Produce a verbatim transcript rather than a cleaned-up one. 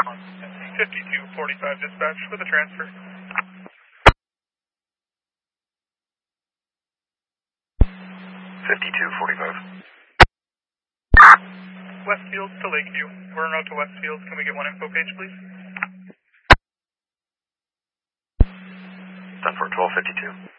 fifty-two forty-five dispatch with a transfer. fifty-two forty-five. Westfield to Lakeview. We're en route to Westfield. Can we get one info page, please? Done for twelve fifty-two.